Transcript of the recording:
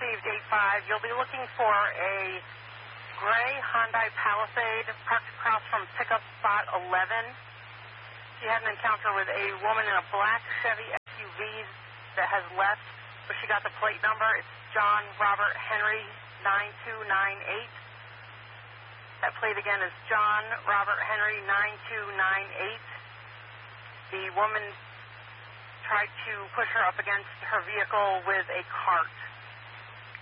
received 8-5. You'll be looking for a gray Hyundai Palisade parked across from pickup spot 11. She had an encounter with a woman in a black Chevy SUV that has left, but she got the plate number. It's John Robert Henry 9298. That plate again is John Robert Henry 9298. The woman tried to push her up against her vehicle with a cart.